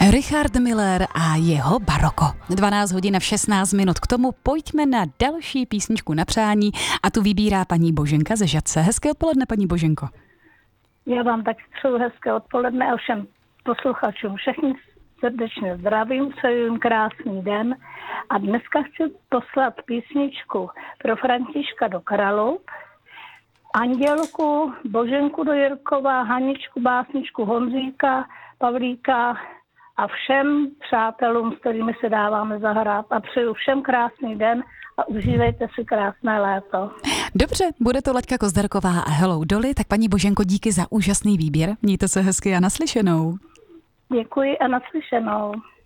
Richard Miller a jeho baroko. 12 hodin a 16 minut. K tomu pojďme na další písničku na přání a tu vybírá paní Boženka ze Žatce. Hezké odpoledne, paní Boženko. Já vám tak přeju hezké odpoledne a všem posluchačům všechny srdečně zdravím, přeju jim krásný den a dneska chci poslat písničku pro Františka do Kralub, Andělku, Boženku do Jirkova, Haničku, básničku Honzíka, Pavlíka a všem přátelům, s kterými se dáváme zahrát a přeju všem krásný den a užívejte si krásné léto. Dobře, bude to Laďka Kozdarková a Hello Dolly, tak paní Boženko, díky za úžasný výběr. Mějte se hezky a naslyšenou. Děkuji a naslyšenou.